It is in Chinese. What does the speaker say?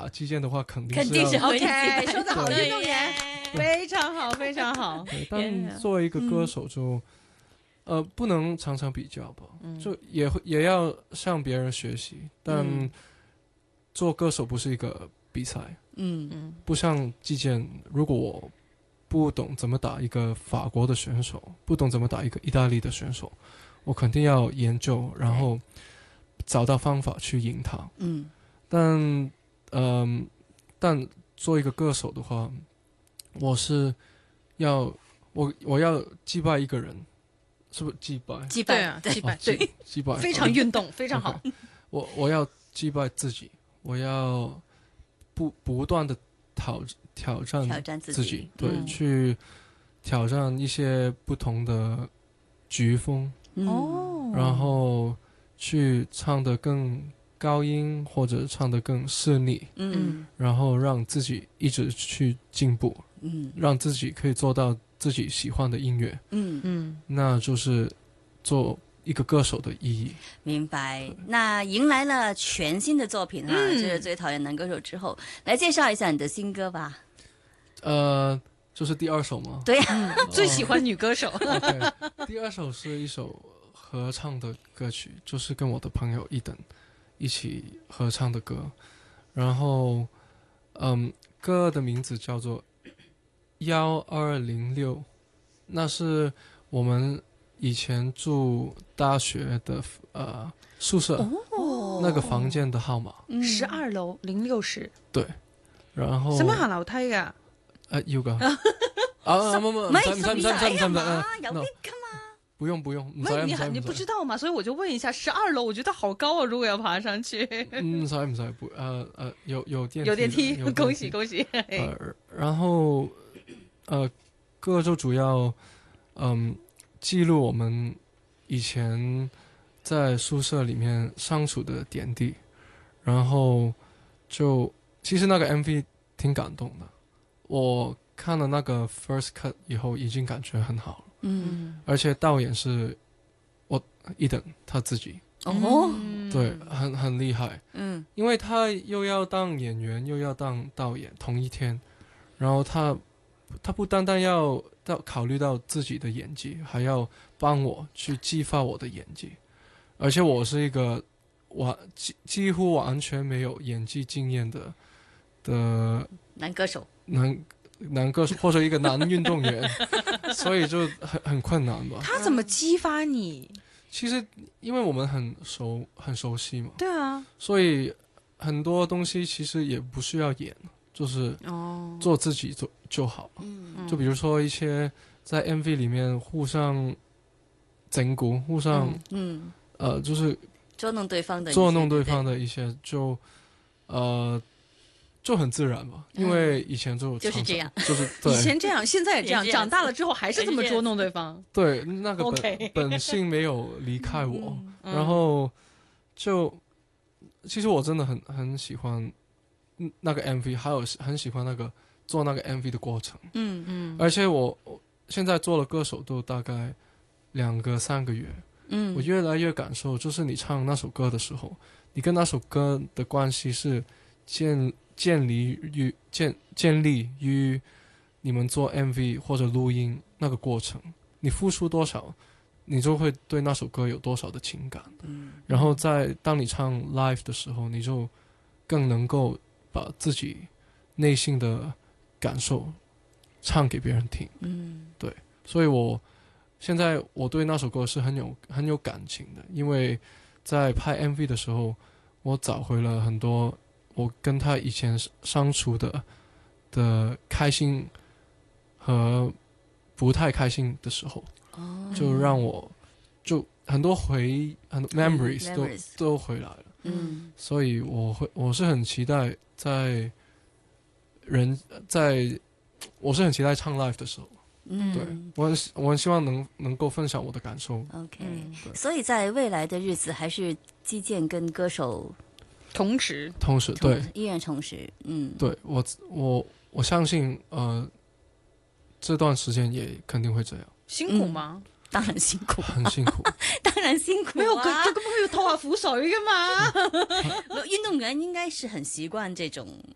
打击剑的话，肯定肯定是要 OK，说得好， 对运动员非常好，非常好。 对，但作为一个歌手就，不能常常比较吧，就也要向别人学习，但做歌手不是一个比赛，不像击剑，如果我不懂怎么打一个法国的选手，不懂怎么打一个意大利的选手，我肯定要研究，然后找到方法去赢他。但做一个歌手的话，我是要我要击败一个人，是不是击败？ 击败对啊，击败，对， 击败， 非常运动，非常好。 我要击败自己，我要不断的挑战自己，对，去挑战一些不同的曲风，然后去唱得更高音或者唱得更细腻，然后让自己一直去进步，让自己可以做到自己喜欢的音乐，那就是做一个歌手的意义。 明白。那迎来了全新的作品就是最讨厌男歌手之后，来介绍一下你的新歌吧。 就是第二首吗？ 对呀， 最喜欢女歌手。 OK， 第二首是一首合唱的歌曲，就是跟我的朋友一等一起合唱的歌，然后歌的名字叫做1206，那是我们以前住大学的宿舍，那个房間的號碼 12樓060。 對，然後使乜行樓梯㗎？ 要㗎。唔使， 有啲㗎嘛。 不用， 你不知道嘛，所以我就问一下，12樓我覺得好高啊，如果要爬上去。 唔使，有電梯， 恭喜。 然後歌就主要記錄我們以前在宿舍裡面相處的點滴，然後就其實那個 MV 挺感動的，我看了那個 first cut 以後已經感覺很好了，而且導演是我一等他自己，對，很厲害，因為他又要當演員又要當導演同一天，然後他不單單要考慮到自己的演技，還要幫我去激發我的演技，而且我是一個幾乎完全沒有演技經驗的男歌手或者一個男運動員所以就很困難吧。 他怎麼激發你？ 其實因為我們很熟悉嘛， 對啊， 所以很多東西其實也不需要演，就是做自己就好了。就比如說一些在 MV 裡面互相整蠱，互相就是捉弄對方的一些就很自然吧，因為以前就是這樣，就是對， 以前這樣，現在也這樣，長大了之後還是這麼捉弄對方。 對，那個本性沒有離開我，然後就其實我真的很喜歡那個 MV，還有很喜歡那個做那個 MV 的過程。而且我現在做了歌手都大概2個3個月，我越來越感受，就是你唱那首歌的時候，你跟那首歌的關係是建立於你們做 MV 或者錄音那個過程，你付出多少，你就會對那首歌有多少的情感。然後當你唱 live 的時候，你就更能夠把自己內心的感受唱給別人聽。對，所以現在我對那首歌是很有感情的，因為在拍 MV 的時候，我找回了很多我跟他以前相處的開心和不太開心的時候，就讓我就很多memories 都回來了。所以我是很期待我是很期待唱 live 的時候。對，我很希望能夠分享我的感受。 OK，所以在未來的日子，還是擊劍跟歌手同時對， 依然同時。 對，我相信這段時間也肯定會這樣。 辛苦嗎？ 當然辛苦， 很辛苦， 當然辛苦。 沒有，佢根本要拖下苦水噶嘛。 運動員應該是很習慣這種